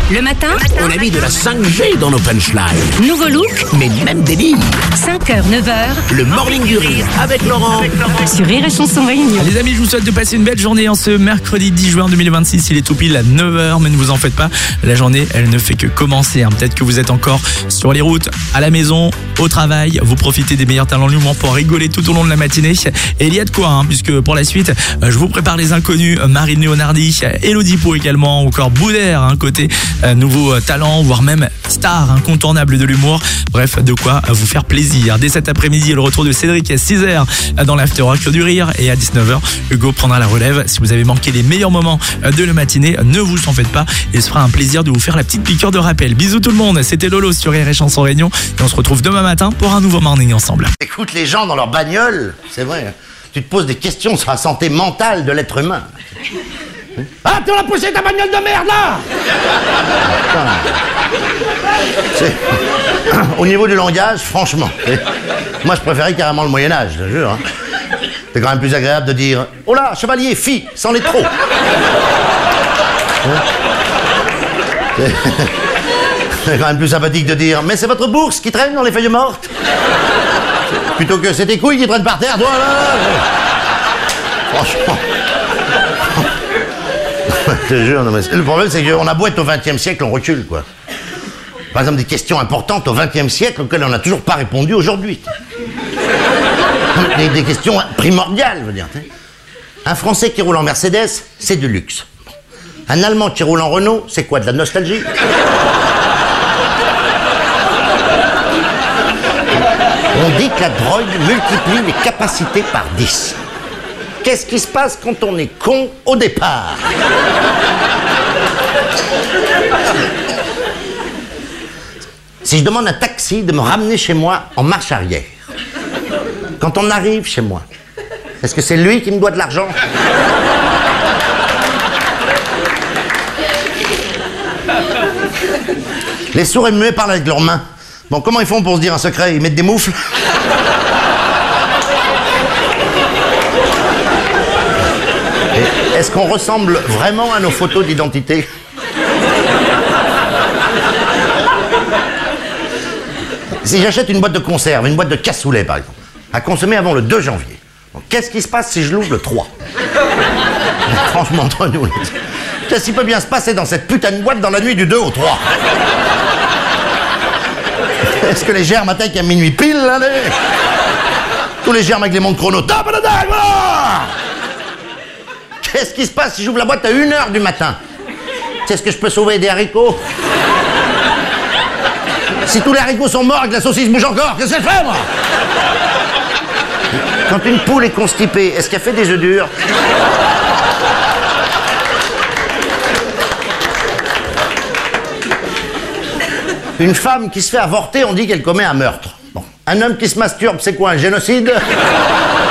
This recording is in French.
Le matin, On a mis de la 5G dans nos punchlines. nouveau look, Mais même délire. 5h, 9h, Le morning du rire avec Laurent. sur Rire et Chanson Réunion. Les amis, je vous souhaite de passer une belle journée en ce mercredi 10 juin 2026. Il est tout pile à 9h, mais ne vous en faites pas. La journée, elle ne fait que commencer. Peut-être que vous êtes encore sur les routes, à la maison, au travail. Vous profitez des meilleurs talents de l'humour pour rigoler tout au long de la matinée. Et il y a de quoi, puisque pour la suite, je vous prépare les inconnus. Marine Leonardi, Elodie Pou également, ou encore Boudère, côté nouveau talent, voire même star incontournable de l'humour. Bref, de quoi vous faire plaisir. Dès cet après-midi, le retour de Cédric à 6h dans l'After Rock du Rire, et à 19h, Hugo prendra la relève. Si vous avez manqué les meilleurs moments de la matinée, ne vous en faites pas. Il se fera un plaisir de vous faire la petite piqûre de rappel. Bisous tout le monde, c'était Lolo sur Rire et Chanson Réunion, et on se retrouve demain matin pour un nouveau morning ensemble. Écoute les gens dans leur bagnole, c'est vrai, tu te poses des questions sur la santé mentale de l'être humain. Ah, tu as poussé ta bagnole de merde là! Au niveau du langage, franchement, moi je préférais carrément le Moyen-Âge, je te jure. C'est quand même plus agréable de dire oh là, chevalier, fille, sans les trop. C'est quand même plus sympathique de dire mais c'est votre bourse qui traîne dans les feuilles mortes. Plutôt que c'est tes couilles qui traînent par terre, toi là. Franchement. Je te jure, non, mais le problème c'est qu'on a beau être au XXe siècle, on recule quoi. Par exemple des questions importantes au XXe siècle auxquelles on n'a toujours pas répondu aujourd'hui. Des questions primordiales, je veux dire. Un Français qui roule en Mercedes, c'est du luxe. Un Allemand qui roule en Renault, c'est quoi, de la nostalgie? On dit que la drogue multiplie les capacités par 10. Qu'est-ce qui se passe quand on est con au départ? Si je demande à un taxi de me ramener chez moi en marche arrière, quand on arrive chez moi, est-ce que c'est lui qui me doit de l'argent? Les sourds et muets parlent avec leurs mains. Bon, comment ils font pour se dire un secret? Ils mettent des moufles? Est-ce qu'on ressemble vraiment à nos photos d'identité? Si j'achète une boîte de conserve, une boîte de cassoulet par exemple, à consommer avant le 2 janvier, bon, qu'est-ce qui se passe si je l'ouvre le 3? Franchement, entre nous, qu'est-ce qui peut bien se passer dans cette putain de boîte dans la nuit du 2 au 3? Est-ce que les germes attaquent à minuit pile, là, tous les germes avec les montres chrono? Qu'est-ce qui se passe si j'ouvre la boîte à 1h du matin? Est-ce que je peux sauver des haricots? Si tous les haricots sont morts et que la saucisse bouge encore, qu'est-ce que je fais, moi? Quand une poule est constipée, est-ce qu'elle fait des œufs durs? Une femme qui se fait avorter, on dit qu'elle commet un meurtre. Bon. Un homme qui se masturbe, c'est quoi, un génocide?